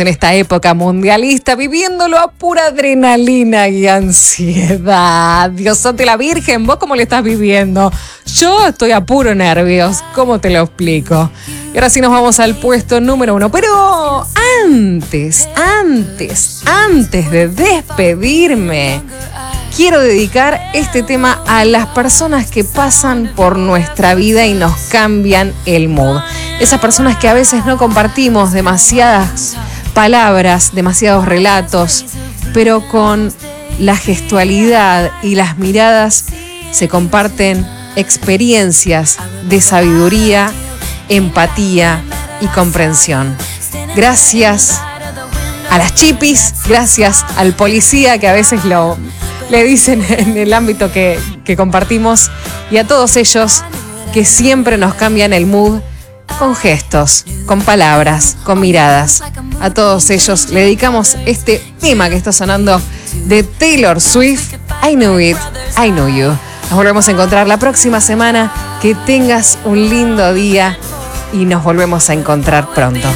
en esta época mundialista viviéndolo a pura adrenalina y ansiedad. Dios santo y la Virgen, ¿vos cómo le estás viviendo? Yo estoy a puro nervios, ¿cómo te lo explico? Y ahora sí nos vamos al puesto número 1. Pero antes de despedirme, quiero dedicar este tema a las personas que pasan por nuestra vida y nos cambian el mood. Esas personas que a veces no compartimos demasiadas palabras, demasiados relatos, pero con la gestualidad y las miradas se comparten experiencias de sabiduría, empatía y comprensión. Gracias a las chipis, gracias al policía que a veces le dicen en el ámbito que compartimos, y a todos ellos que siempre nos cambian el mood con gestos, con palabras, con miradas. A todos ellos le dedicamos este tema que está sonando de Taylor Swift, I Knew It, I Knew You. Nos volvemos a encontrar la próxima semana. Que tengas un lindo día y nos volvemos a encontrar pronto.